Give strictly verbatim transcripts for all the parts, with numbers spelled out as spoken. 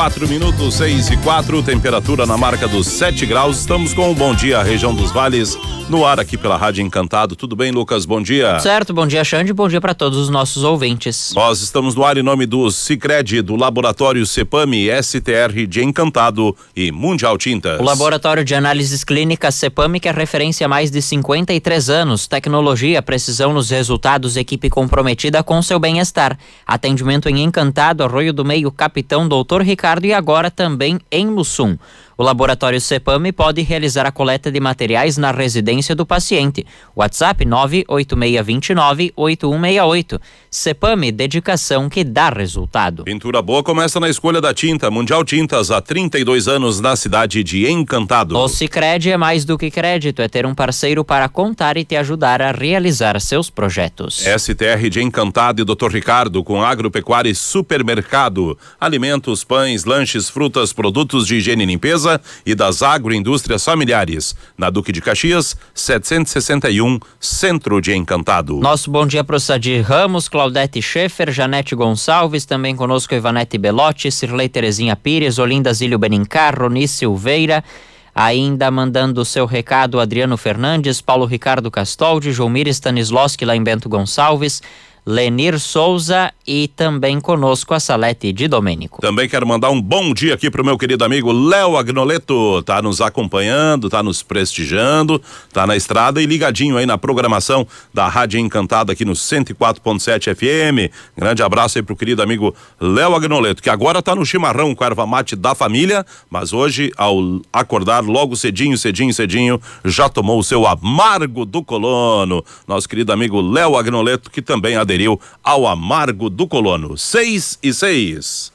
quatro minutos, seis e quatro, temperatura na marca dos sete graus. Estamos com o Bom Dia, região dos Vales, no ar aqui pela Rádio Encantado. Tudo bem, Lucas? Bom dia. Certo, bom dia, Xande. Bom dia para todos os nossos ouvintes. Nós estamos no ar em nome do Sicredi, do Laboratório Cepame, S T R de Encantado e Mundial Tintas. O Laboratório de Análises Clínicas Cepame, que é referência há mais de cinquenta e três anos. Tecnologia, precisão nos resultados, equipe comprometida com seu bem-estar. Atendimento em Encantado, Arroio do Meio, Capitão Doutor Ricardo e agora também em Mussum. O Laboratório Cepame pode realizar a coleta de materiais na residência do paciente. WhatsApp nove oito seis dois nove oito um seis oito. Cepame, dedicação que dá resultado. Pintura boa começa na escolha da tinta. Mundial Tintas, há trinta e dois anos na cidade de Encantado. O Sicredi é mais do que crédito, é ter um parceiro para contar e te ajudar a realizar seus projetos. S T R de Encantado e doutor Ricardo, com agropecuária e supermercado. Alimentos, pães, lanches, frutas, produtos de higiene e limpeza e das agroindústrias familiares. Na Duque de Caxias, setecentos e sessenta e um, Centro de Encantado. Nosso bom dia para o Sadir Ramos, Claudete Schaefer, Janete Gonçalves, também conosco Ivanete Belotti, Cirlei Terezinha Pires, Olinda Zílio Benincar, Roni Silveira, ainda mandando o seu recado Adriano Fernandes, Paulo Ricardo Castoldi, Joumir Stanisloski lá em Bento Gonçalves, Lenir Souza e também conosco a Salete de Domênico. Também quero mandar um bom dia aqui pro meu querido amigo Léo Agnoleto, tá nos acompanhando, tá nos prestigiando, tá na estrada e ligadinho aí na programação da Rádio Encantada aqui no cento e quatro ponto sete F M. Grande abraço aí pro querido amigo Léo Agnoleto, que agora tá no chimarrão com a erva mate da família, mas hoje ao acordar logo cedinho, cedinho, cedinho, já tomou o seu amargo do colono. Nosso querido amigo Léo Agnoleto, que também aderiu ao amargo do colono. Seis e seis.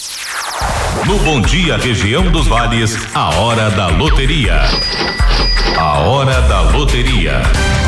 No Bom Dia Região dos Vales, a hora da loteria. A hora da loteria.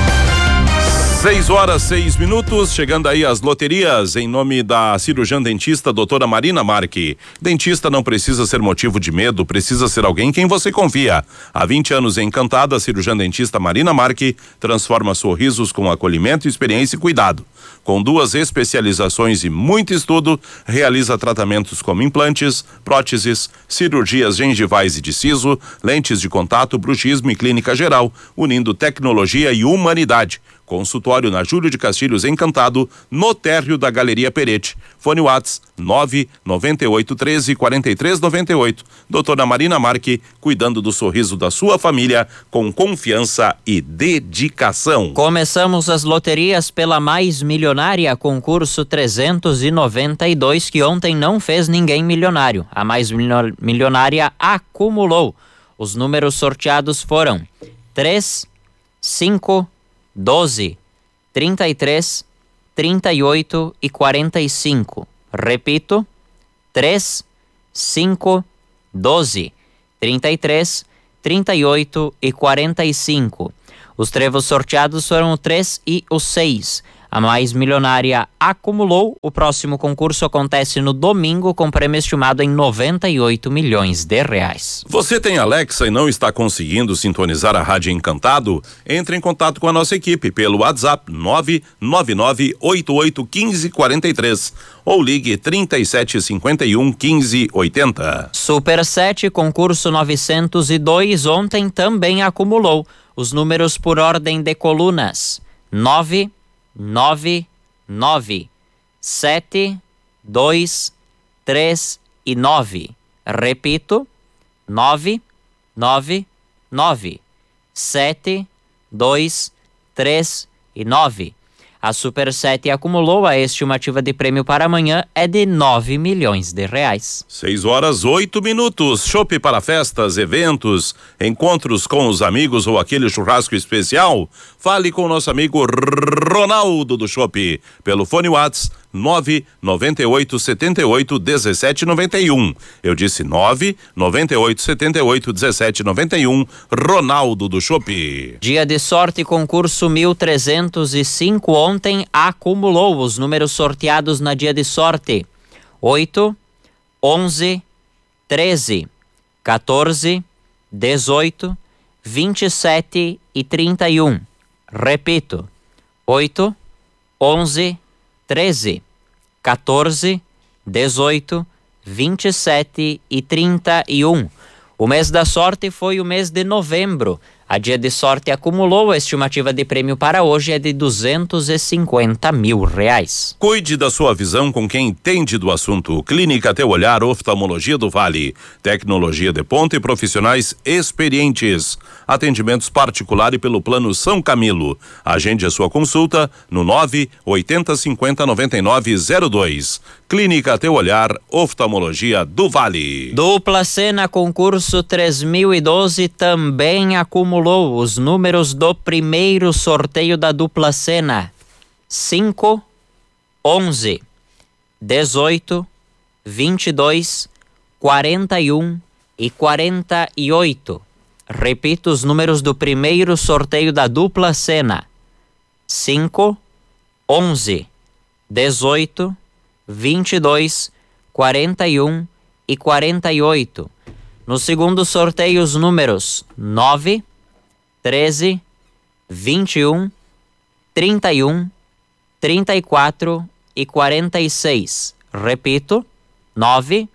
Seis horas, seis minutos, chegando aí as loterias, em nome da cirurgiã dentista doutora Marina Marque. Dentista não precisa ser motivo de medo, precisa ser alguém em quem você confia. Há vinte anos Encantada, a cirurgiã dentista Marina Marque transforma sorrisos com acolhimento, experiência e cuidado. Com duas especializações e muito estudo, realiza tratamentos como implantes, próteses, cirurgias gengivais e de siso, lentes de contato, bruxismo e clínica geral, unindo tecnologia e humanidade. Consultório na Júlio de Castilhos Encantado, no térreo da Galeria Perete. Fone Whats nove nove oito um três quatro três nove oito. Doutora Marina Marque, cuidando do sorriso da sua família com confiança e dedicação. Começamos as loterias pela Mais Milionária, concurso trezentos e noventa e dois, que ontem não fez ninguém milionário. A Mais Milionária acumulou. Os números sorteados foram três, cinco, doze, trinta e três, trinta e oito e quarenta e cinco. Repito, três, cinco, doze, trinta e três, trinta e oito e quarenta e cinco. Os trevos sorteados foram o três e o seis. A Mais Milionária acumulou. O próximo concurso acontece no domingo com prêmio estimado em noventa e oito milhões de reais. Você tem Alexa e não está conseguindo sintonizar a Rádio Encantado? Entre em contato com a nossa equipe pelo WhatsApp nove nove nove oito oito um cinco quatro três ou ligue trinta e sete cinquenta e um quinze oitenta. Super sete, concurso novecentos e dois, ontem também acumulou. Os números por ordem de colunas: nove, nove, nove, sete, dois, três e nove. Repito, nove, nove, nove, sete, dois, três e nove. A Super sete acumulou. A estimativa de prêmio para amanhã é de nove milhões de reais. Seis horas, oito minutos. Chopp para festas, eventos, encontros com os amigos ou aquele churrasco especial? Fale com o nosso amigo Ronaldo do Chopp pelo fone Whats nove nove oito sete oito um sete nove um. Eu disse nove nove oito sete oito um sete nove um. Ronaldo do Chopp. Dia de sorte, concurso mil trezentos e cinco, ontem acumulou. Os números sorteados na dia de sorte: oito, onze, treze, quatorze, dezoito, vinte e sete e trinta e um. Repito, oito, onze, treze, quatorze, dezoito, vinte e sete e trinta e um. O mês da sorte foi o mês de novembro. A dia de sorte acumulou, a estimativa de prêmio para hoje é de duzentos e cinquenta mil reais. Cuide da sua visão com quem entende do assunto. Clínica Teu Olhar, Oftalmologia do Vale. Tecnologia de ponta e profissionais experientes. Atendimentos particular e pelo plano São Camilo. Agende a sua consulta no nove oitenta cinquenta noventa e nove zero dois. Clínica Teu Olhar, Oftalmologia do Vale. Dupla Sena concurso três mil e doze também acumulou os números do primeiro sorteio da Dupla Sena: cinco, onze, dezoito, vinte e dois, quarenta e um e quarenta e oito. Repito os números do primeiro sorteio da Dupla Sena: cinco, onze, dezoito, vinte e dois, quarenta e um e quarenta e oito. No segundo sorteio, os números nove, treze, vinte e um, trinta e um, trinta e quatro e quarenta e seis. Repito: nove,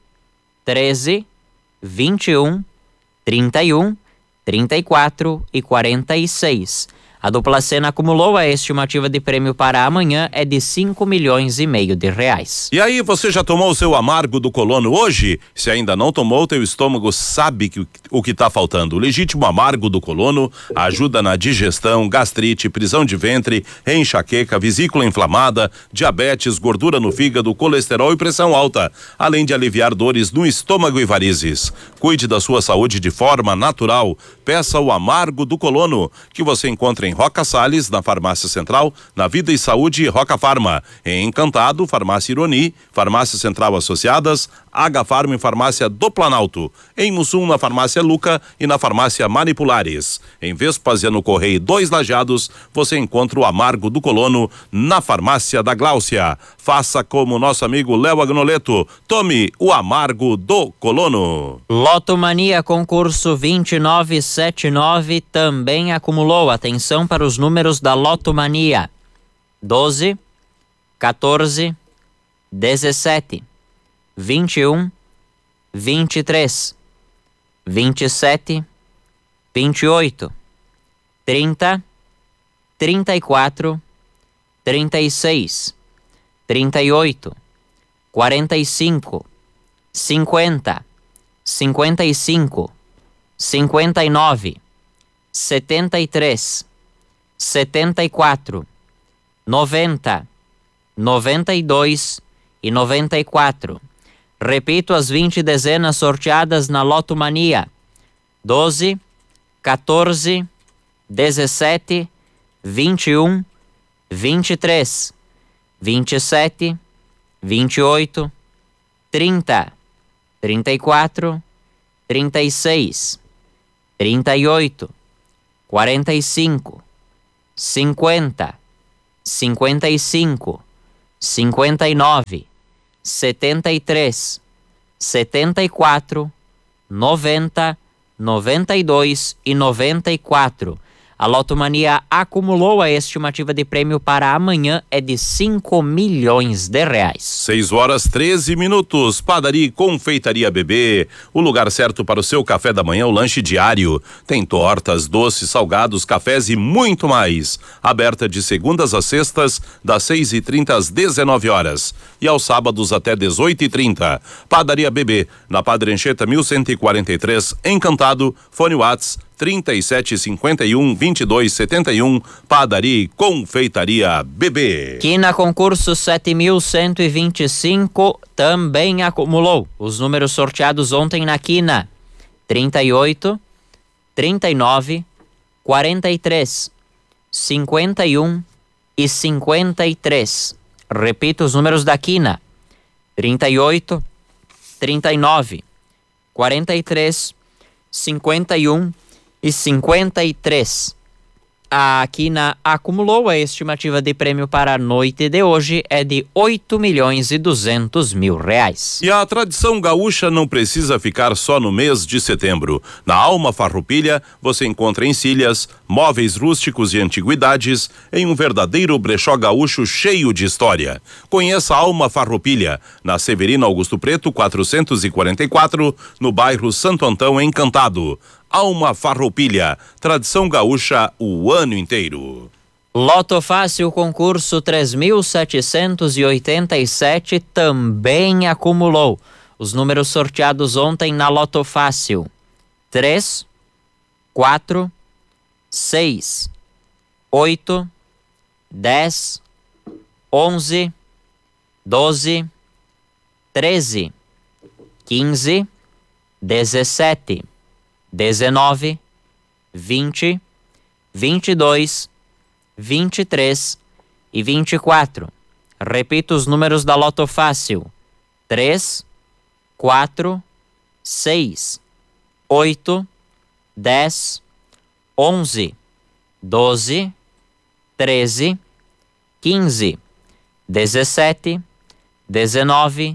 treze, vinte e um, trinta e um, trinta e quatro e quarenta e seis. A Dupla Sena acumulou, a estimativa de prêmio para amanhã é de cinco milhões e meio de reais. E aí, você já tomou o seu amargo do colono hoje? Se ainda não tomou, teu estômago sabe que, o que está faltando. O legítimo amargo do colono ajuda na digestão, gastrite, prisão de ventre, enxaqueca, vesícula inflamada, diabetes, gordura no fígado, colesterol e pressão alta, além de aliviar dores no estômago e varizes. Cuide da sua saúde de forma natural. Peça o amargo do colono, que você encontra em Roca Salles, na Farmácia Central, na Vida e Saúde Roca Farma. Em Encantado, Farmácia Ironi, Farmácia Central Associadas, H Farma e Farmácia do Planalto. Em Mussum, na Farmácia Luca e na Farmácia Manipulares. Em Vespasiano Correia dois Lajados, você encontra o amargo do colono na Farmácia da Gláucia. Faça como nosso amigo Léo Agnoleto. Tome o amargo do colono. Loto Mania concurso vinte e nove setenta e nove também acumulou. Atenção para os números da Loto Mania: doze, quatorze, dezessete, vinte e um, vinte e três, vinte e sete, vinte e oito, trinta, trinta e quatro, trinta e seis, trinta e oito, quarenta e cinco, cinquenta, cinquenta e cinco, cinquenta e nove, setenta e três, setenta e quatro, noventa, noventa e dois e noventa e quatro. Repito as vinte dezenas sorteadas na Loto Mania: doze, quatorze, dezessete, vinte e um, vinte e três, vinte e sete, vinte e oito, trinta, trinta e quatro, trinta e seis, trinta e oito, quarenta e cinco, cinquenta, cinquenta e cinco, cinquenta e nove, setenta e três, setenta e quatro, noventa, noventa e dois e noventa e quatro. A Loto Mania acumulou, a estimativa de prêmio para amanhã é de cinco milhões de reais. seis horas treze minutos. Padaria e Confeitaria Bebê, o lugar certo para o seu café da manhã, o lanche diário. Tem tortas, doces, salgados, cafés e muito mais. Aberta de segundas a sextas, das seis e trinta às dezenove horas. E aos sábados até dezoito e trinta. Padaria Bebê, na Padre Anchieta mil cento e quarenta e três, Encantado. Fone Whats trinta e sete cinquenta e um vinte e dois setenta e um. Padaria e Confeitaria Bebê. Quina concurso sete mil cento e vinte e cinco também acumulou os números sorteados ontem na quina: trinta e oito, trinta e nove, quarenta e três, cinquenta e um e cinquenta e três. Repito os números da quina: trinta e oito, trinta e nove, quarenta e três, cinquenta e um e cinquenta e três. Aqui na Acumulou, a estimativa de prêmio para a noite de hoje é de oito milhões e duzentos mil reais. E a tradição gaúcha não precisa ficar só no mês de setembro. Na Alma Farroupilha, você encontra encilhas, móveis rústicos e antiguidades em um verdadeiro brechó gaúcho cheio de história. Conheça a Alma Farroupilha, na Severino Augusto Preto, quatrocentos e quarenta e quatro, no bairro Santo Antão Encantado. Alma Farroupilha, tradição gaúcha o ano inteiro. Loto Fácil, concurso três mil setecentos e oitenta e sete, também acumulou. Os números sorteados ontem na Loto Fácil: três, quatro, seis, oito, dez, onze, doze, treze, quinze, dezessete, dezenove, vinte, vinte e dois, vinte e três e vinte e quatro. Repito os números da Loto Fácil: três, quatro, seis, oito, dez, onze, doze, treze, quinze, dezessete, dezenove,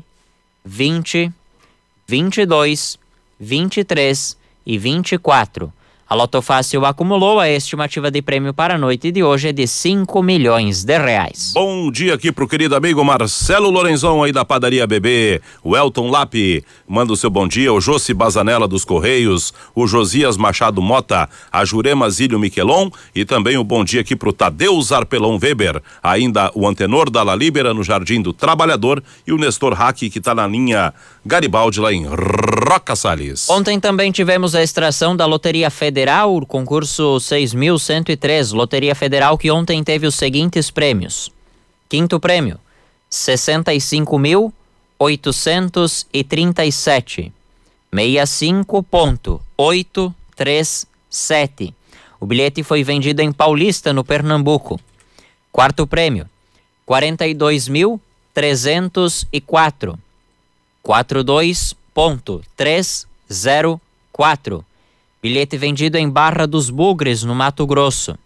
vinte, vinte e dois, vinte e três e vinte e quatro. A Loto Fácil acumulou. A estimativa de prêmio para a noite de hoje é de cinco milhões de reais. Bom dia aqui pro querido amigo Marcelo Lorenzon aí da Padaria Bebê, o Elton Lape manda o seu bom dia, o Josi Bazanella dos Correios, o Josias Machado Mota, a Jurema Zílio Miquelon e também o bom dia aqui pro Tadeu Zarpelon Weber, ainda o Antenor da La Libera no Jardim do Trabalhador e o Nestor Hack que tá na linha Garibaldi lá em Roca Salles. Ontem também tivemos a extração da Loteria Federal, o concurso seis mil cento e três, Loteria Federal, que ontem teve os seguintes prêmios. Quinto prêmio, sessenta e cinco mil oitocentos e trinta e sete, sessenta e cinco ponto oitocentos e trinta e sete. O bilhete foi vendido em Paulista, no Pernambuco. Quarto prêmio, quarenta e dois mil trezentos e quatro, quarenta e dois ponto trezentos e quatro. Bilhete vendido em Barra dos Bugres, no Mato Grosso.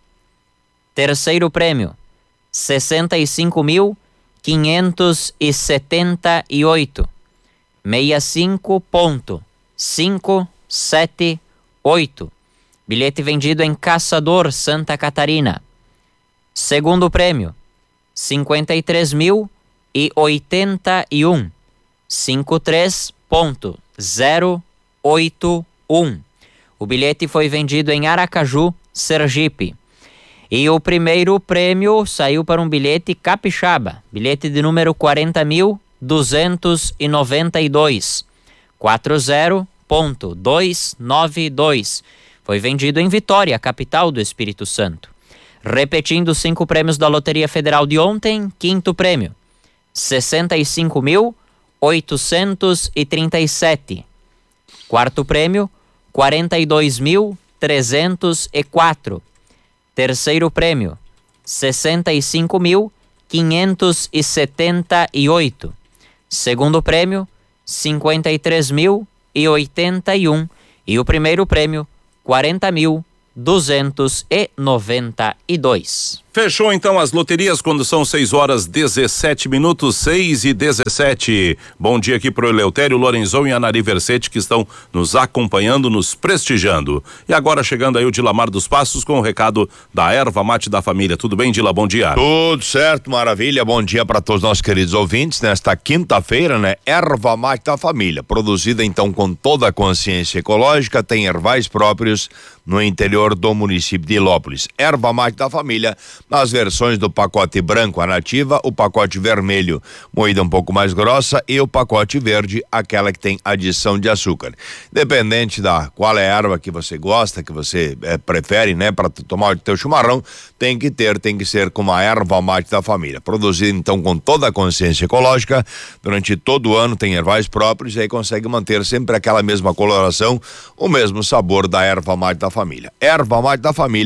Terceiro prêmio, sessenta e cinco mil quinhentos e setenta e oito, sessenta e cinco ponto quinhentos e setenta e oito. Bilhete vendido em Caçador, Santa Catarina. Segundo prêmio, cinquenta e três mil e oitenta e um, cinquenta e três ponto zero oito um. O bilhete foi vendido em Aracaju, Sergipe. E o primeiro prêmio saiu para um bilhete capixaba, bilhete de número quarenta mil duzentos e noventa e dois, quarenta ponto duzentos e noventa e dois. Foi vendido em Vitória, capital do Espírito Santo. Repetindo os cinco prêmios da Loteria Federal de ontem, quinto prêmio, sessenta e cinco mil oitocentos e trinta e sete. Quarto prêmio, quarenta e dois mil trezentos e quatro. Terceiro prêmio, sessenta e cinco mil quinhentos e setenta e oito. Segundo prêmio, cinquenta e três mil e oitenta e um. E o primeiro prêmio, quarenta mil duzentos e noventa e dois. Fechou então as loterias quando são seis horas dezessete minutos, seis e dezessete. Bom dia aqui pro Eleutério Lorenzon e a Nari Versetti que estão nos acompanhando, nos prestigiando. E agora chegando aí o Dilamar dos Passos com o recado da Erva Mate da Família. Tudo bem, Dila? Bom dia. Tudo certo, maravilha. Bom dia para todos os nossos queridos ouvintes nesta quinta-feira, né? Erva Mate da Família, produzida então com toda a consciência ecológica, tem ervais próprios no interior do município de Ilópolis. Erva Mate da Família, nas versões do pacote branco, a nativa, o pacote vermelho, moída um pouco mais grossa, e o pacote verde, aquela que tem adição de açúcar. Dependente da qual é a erva que você gosta, que você é, prefere, né, para tomar o teu chimarrão, tem que ter, tem que ser com a Erva Mate da Família. Produzida então com toda a consciência ecológica, durante todo o ano tem ervais próprios e aí consegue manter sempre aquela mesma coloração, o mesmo sabor da Erva Mate da Família. Erva Mate da Família,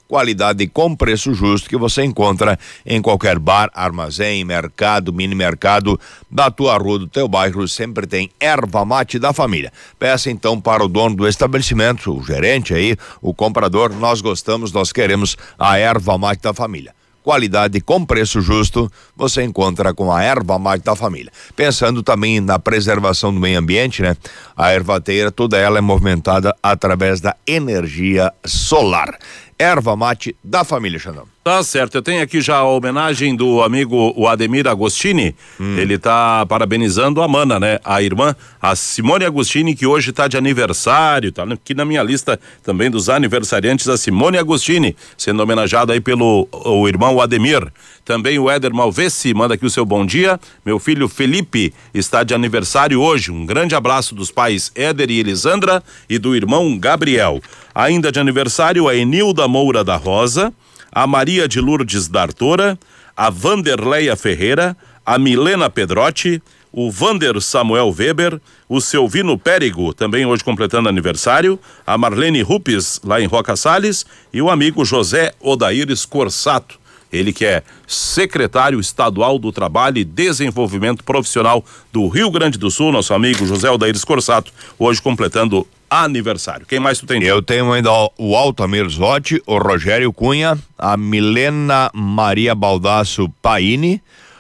qualidade com preço justo que você encontra em qualquer bar, armazém, mercado, mini mercado da tua rua, do teu bairro, sempre tem erva mate da família. Peça então para o dono do estabelecimento, o gerente aí, o comprador, nós gostamos, nós queremos a erva mate da família. Qualidade com preço justo, você encontra com a erva mate da família. Pensando também na preservação do meio ambiente, né? A ervateira, toda ela é movimentada através da energia solar. Erva mate da família, Xandão. Tá certo, eu tenho aqui já a homenagem do amigo o Ademir Agostini, hum. ele tá parabenizando a mana, né? A irmã, a Simone Agostini, que hoje tá de aniversário, tá aqui na minha lista também dos aniversariantes, a Simone Agostini, sendo homenageada aí pelo o irmão Ademir. Também o Éder Malvesi manda aqui o seu bom dia, meu filho Felipe está de aniversário hoje, um grande abraço dos pais Éder e Elisandra e do irmão Gabriel. Ainda de aniversário a Enilda Moura da Rosa, a Maria de Lourdes D'Artora, a Vanderleia Ferreira, a Milena Pedrotti, o Vander Samuel Weber, o Selvino Périgo, também hoje completando aniversário, a Marlene Rupes, lá em Roca Salles, e o amigo José Odair Scorsato, ele que é secretário estadual do Trabalho e Desenvolvimento Profissional do Rio Grande do Sul, nosso amigo José Odair Scorsato, hoje completando aniversário. Quem mais tu tem? Eu tenho ainda o Altamir Zotti, o Rogério Cunha, a Milena Maria Baldasso Paini,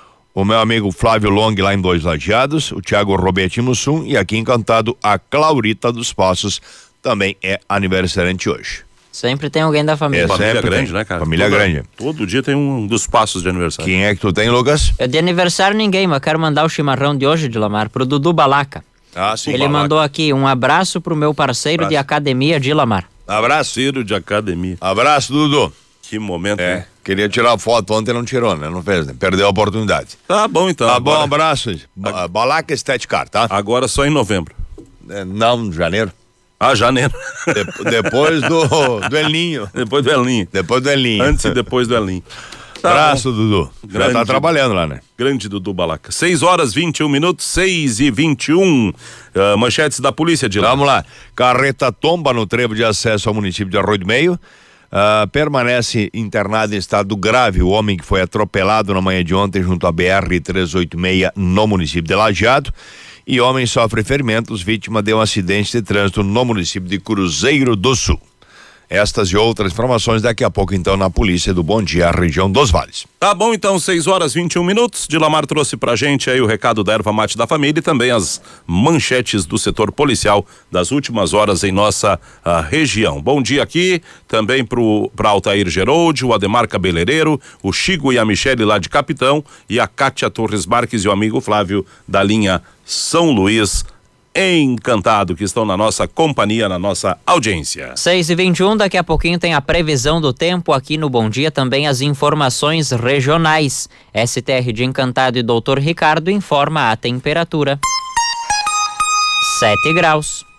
o meu amigo Flávio Long lá em Dois Lajeados, o Thiago Roberti Mussum e aqui encantado a Claurita dos Passos, também é aniversariante hoje. Sempre tem alguém da família. É, família grande, tem. né, cara? Família Todo, grande. Todo dia tem um dos passos de aniversário. Quem é que tu tem, Lucas? Eu de aniversário ninguém, mas eu quero mandar o chimarrão de hoje, de Lamar, pro Dudu Balaca. Ah, sim. Ele Balaca. mandou aqui um abraço pro meu parceiro Abraço. de academia de Lamar. Abraço. Ciro de academia. Abraço, Dudu. Que momento, É, né? queria tirar foto ontem, não tirou, né? Não fez, né? Perdeu a oportunidade. Tá bom então. Tá agora, bom, abraço. Ba- Balaca Estética, tá? agora só em novembro. É, não, janeiro. Ah, janeiro. De- depois do, do El Ninho. Depois do Elinho. Depois do El Ninho. Antes e depois do Elinho. Tá Abraço, bom. Dudu. Grande. Já tá trabalhando lá, né? Grande Dudu Balaca. seis horas e vinte e um minutos, seis e vinte e um. Uh, manchetes da polícia de lá. Vamos lá. Carreta tomba no trevo de acesso ao município de Arroio do Meio. Uh, permanece internado em estado grave o homem que foi atropelado na manhã de ontem junto à B R trezentos e oitenta e seis no município de Lajeado. E homem sofre ferimentos, vítima de um acidente de trânsito no município de Cruzeiro do Sul. Estas e outras informações daqui a pouco então na polícia do Bom Dia, região dos Vales. Tá bom, então, seis horas e vinte e um minutos. Dilamar trouxe pra gente aí o recado da erva mate da família e também as manchetes do setor policial das últimas horas em nossa uh, região. Bom dia aqui também pro, pra Altair Geroldi, o Ademar Cabeleireiro, o Chico e a Michele lá de Capitão e a Kátia Torres Marques e o amigo Flávio da linha São Luís. Encantado que estão na nossa companhia, na nossa audiência. seis e vinte e um, daqui a pouquinho tem a previsão do tempo aqui no Bom Dia, também as informações regionais. S T R de Encantado e doutor Ricardo informa a temperatura. sete graus.